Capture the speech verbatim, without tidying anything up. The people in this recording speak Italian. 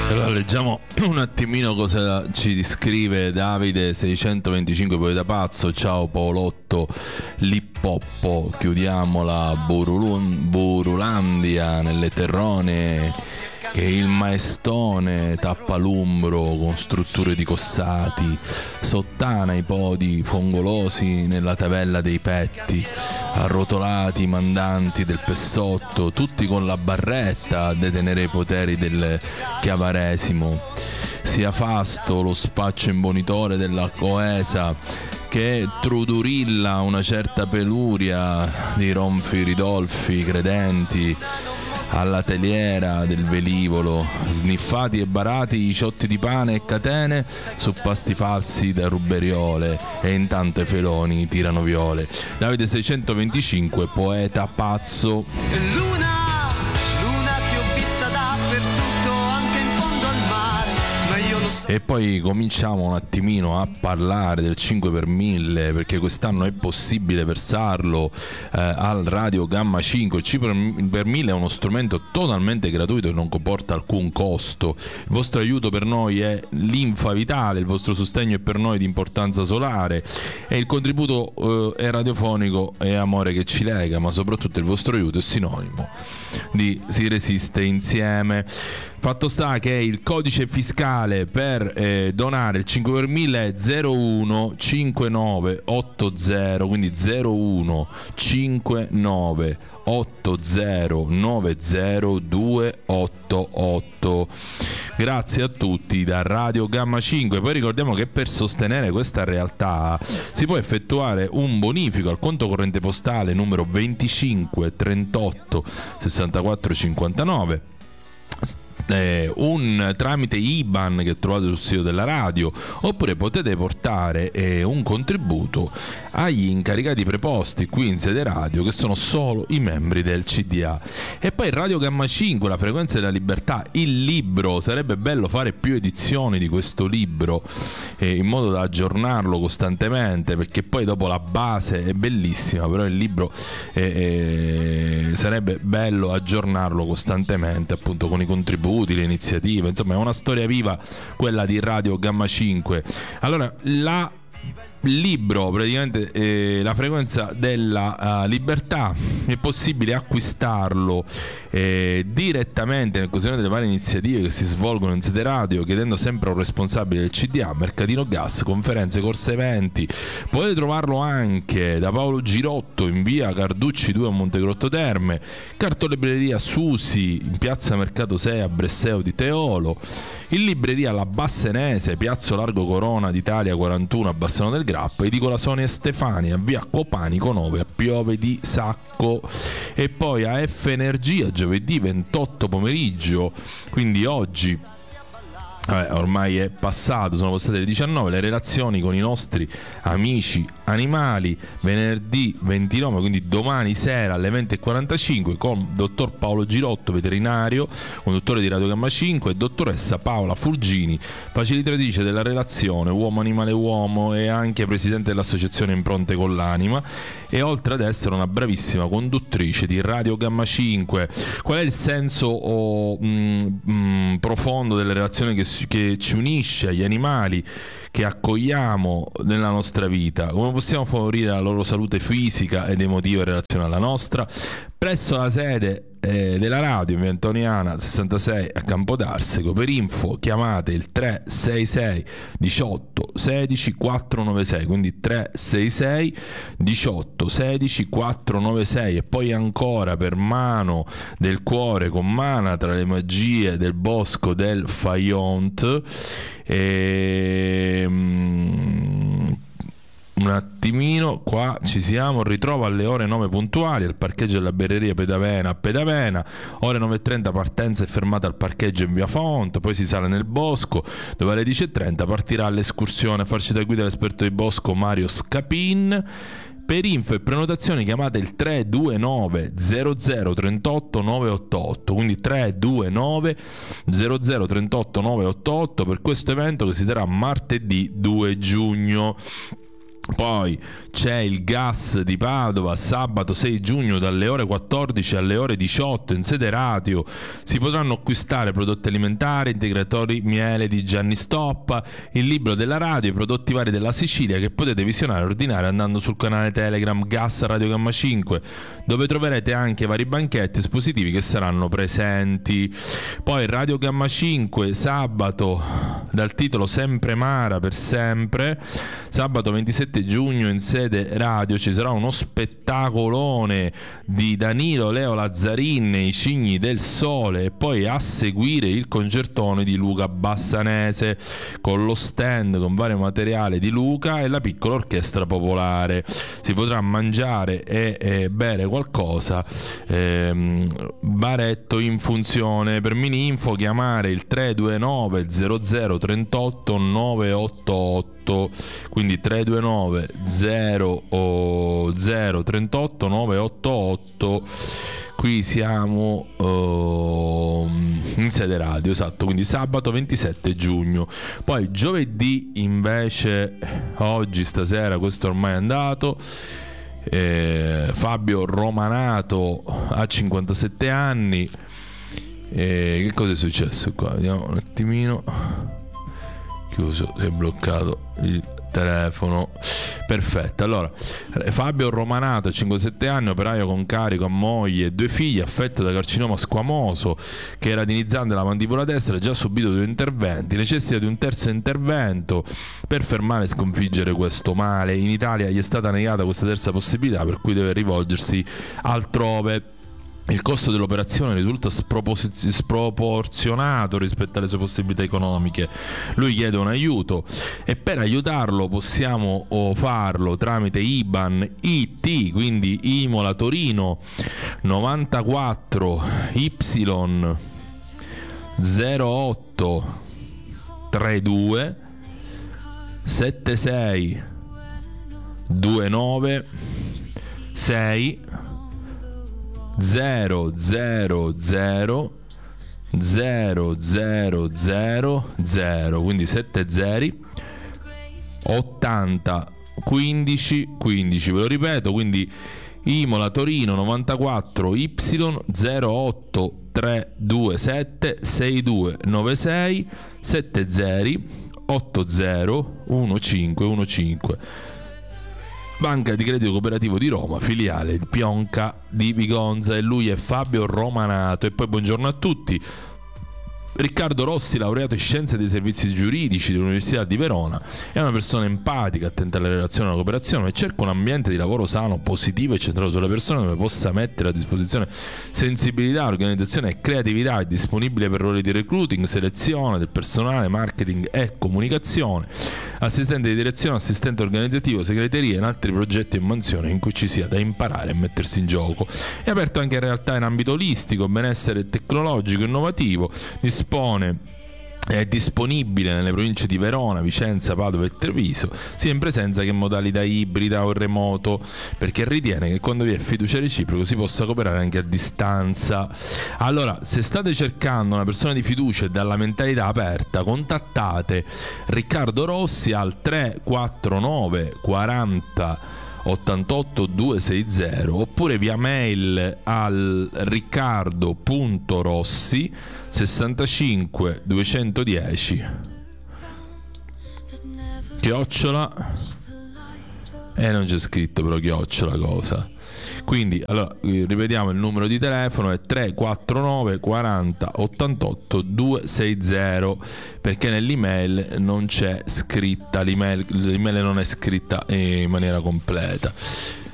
Allora leggiamo un attimino cosa ci scrive Davide seicentoventicinque Poeta Pazzo. Ciao Paolotto Lippoppo, chiudiamo la Burulun, Burulandia nelle terrone che il maestone tappa l'umbro con strutture di cossati, sottana i podi fongolosi nella tavella dei petti, arrotolati i mandanti del Pessotto, tutti con la barretta a detenere i poteri del chiavaresimo. Sia Fasto lo spaccio imbonitore della Coesa, che trudurilla una certa peluria di Ronfi Ridolfi credenti alla teliera del velivolo, sniffati e barati i ciotti di pane e catene su pasti falsi da ruberiole, e intanto i feloni tirano viole. Davide seicentoventicinque Poeta Pazzo. Luna, luna ti ho vista dappertutto, anche in fondo al mare, ma io lo so. E poi cominciamo un attimino a parlare del cinque per mille, perché quest'anno è possibile versarlo eh, al Radio Gamma cinque. Il cinque per mille è uno strumento totalmente gratuito e non comporta alcun costo. Il vostro aiuto per noi è linfa vitale, il vostro sostegno è per noi di importanza solare, e il contributo eh, è radiofonico, è amore che ci lega, ma soprattutto il vostro aiuto è sinonimo di si resiste insieme. Fatto sta che il codice fiscale per eh, donare il cinque per mille è zero uno cinque nove otto zero, quindi zero uno cinque nove otto zero nove zero due otto otto. Grazie a tutti da Radio Gamma cinque. Poi ricordiamo che per sostenere questa realtà si può effettuare un bonifico al conto corrente postale numero venticinque trentotto sessantaquattro cinquantanove, eh, un tramite I B A N che trovate sul sito della radio, oppure potete portare eh, un contributo agli incaricati preposti qui in sede radio, che sono solo i membri del C D A. E poi Radio Gamma cinque, la frequenza della libertà, il libro, sarebbe bello fare più edizioni di questo libro eh, in modo da aggiornarlo costantemente, perché poi dopo la base è bellissima, però il libro eh, eh, sarebbe bello aggiornarlo costantemente, appunto con i contributi, le iniziative, insomma è una storia viva quella di Radio Gamma cinque. Allora, la libro, praticamente eh, la frequenza della uh, libertà, è possibile acquistarlo eh, direttamente nel coesione delle varie iniziative che si svolgono in sede radio, chiedendo sempre a un responsabile del C D A, mercatino gas, conferenze, corse eventi. Potete trovarlo anche da Paolo Girotto in via Carducci due a Montegrotto Terme, cartolibreria Susi in piazza Mercato sei a Bresseo di Teolo, in libreria La Bassenese, piazzo Largo Corona d'Italia quarantuno a Bassano del Grappa, edicola Sonia Stefania, via Copanico nove a Piove di Sacco. E poi a F Energia giovedì ventotto pomeriggio, quindi oggi Vabbè, ormai è passato, sono passate le diciannove, le relazioni con i nostri amici animali, venerdì ventinove, quindi domani sera alle venti e quarantacinque, con dottor Paolo Girotto, veterinario, conduttore di Radio Gamma cinque, e dottoressa Paola Fulgini, facilitatrice della relazione uomo-animale-uomo e anche presidente dell'associazione Impronte con l'Anima, e oltre ad essere una bravissima conduttrice di Radio Gamma cinque. Qual è il senso oh, mh, mh, profondo delle relazioni che, che ci unisce agli animali che accogliamo nella nostra vita? Come possiamo favorire la loro salute fisica ed emotiva in relazione alla nostra? Presso la sede eh, della radio in via Antoniana sessantasei a Campodarsego. Per info chiamate il tre sei sei diciotto sedici quattrocentonovantasei, quindi tre sei sei diciotto sedici quattrocentonovantasei. E poi ancora per Mano del Cuore con Mana tra le magie del bosco del Fayont. E un attimino, qua ci siamo, ritrova alle ore nove puntuali al parcheggio della Berreria Pedavena a Pedavena, ore nove e trenta partenza e fermata al parcheggio in via Font, poi si sale nel bosco dove alle dieci e trenta partirà l'escursione a farci da guida l'esperto di bosco Mario Scapin. Per info e prenotazioni chiamate il tre due nove zero zero tre otto nove otto otto, quindi tre due nove zero zero tre otto nove otto otto per questo evento che si terrà martedì due giugno. Poi c'è il gas di Padova, sabato sei giugno dalle ore quattordici alle ore diciotto in sede radio. Si potranno acquistare prodotti alimentari, integratori miele di Gianni Stoppa, il libro della radio, i prodotti vari della Sicilia che potete visionare e ordinare andando sul canale Telegram Gas Radio Gamma cinque, dove troverete anche vari banchetti espositivi che saranno presenti. Poi Radio Gamma cinque sabato dal titolo Sempre Mara per sempre, sabato ventisette giugno in sede radio ci sarà uno spettacolone di Danilo Leo Lazzarin, I Cigni del Sole, e poi a seguire il concertone di Luca Bassanese con lo stand con vario materiale di Luca e la piccola orchestra popolare. Si potrà mangiare e, e bere qualcosa, ehm, baretto in funzione. Per mini info chiamare il tre due nove zero zero trentotto nove otto otto, quindi tre due nove zero zero trentotto nove otto otto. Qui siamo uh, in sede radio, esatto, quindi sabato ventisette giugno. Poi giovedì invece, oggi, stasera, questo ormai è andato, eh, Fabio Romanato ha cinquantasette anni. Eh, che cosa è successo qua? Vediamo un attimino. Chiuso, si è bloccato il telefono. Perfetto. Allora, Fabio Romanato, cinquantasette anni, operaio con carico a moglie e due figli, affetto da carcinoma squamoso che era iniziante alla mandibola destra, ha già subito due interventi, necessita di un terzo intervento per fermare e sconfiggere questo male. In Italia gli è stata negata questa terza possibilità, per cui deve rivolgersi altrove. Il costo dell'operazione risulta spropos- sproporzionato rispetto alle sue possibilità economiche. Lui chiede un aiuto e per aiutarlo possiamo farlo tramite I B A N I T, quindi Imola Torino novantaquattro Y zero otto trentadue settantasei ventinove sei zero zero zero zero zero zero zero, quindi sette zeri ottanta quindici quindici. Ve lo ripeto, quindi Imola Torino novantaquattro Y zero otto trecentoventisette sessantaduecentonovantasei sette zeri otto zero uno cinque uno cinque. Banca di Credito Cooperativo di Roma, filiale di Pionca di Vigonza. E lui è Fabio Romanato. E poi buongiorno a tutti. Riccardo Rossi, laureato in Scienze dei Servizi Giuridici dell'Università di Verona, è una persona empatica, attenta alle relazioni e alla cooperazione, e cerca un ambiente di lavoro sano, positivo e centrato sulle persone, dove possa mettere a disposizione sensibilità, organizzazione e creatività. È disponibile per ruoli di recruiting, selezione del personale, marketing e comunicazione, assistente di direzione, assistente organizzativo, segreteria e in altri progetti e mansioni in cui ci sia da imparare e mettersi in gioco. È aperto anche in realtà in ambito olistico, benessere tecnologico, innovativo. Dispone è disponibile nelle province di Verona, Vicenza, Padova e Treviso, sia in presenza che in modalità ibrida o remoto, perché ritiene che quando vi è fiducia reciproca si possa cooperare anche a distanza. Allora, se state cercando una persona di fiducia e dalla mentalità aperta, contattate Riccardo Rossi al tre quattro nove quaranta ottantotto duecentosessanta oppure via mail al riccardo.rossi sessantacinque duecentodieci chiocciola e eh, non c'è scritto però chiocciola cosa. Quindi allora ripetiamo, il numero di telefono è tre quattro nove quaranta ottantotto duecentosessanta, perché nell'email non c'è scritta l'email, l'email non è scritta in maniera completa.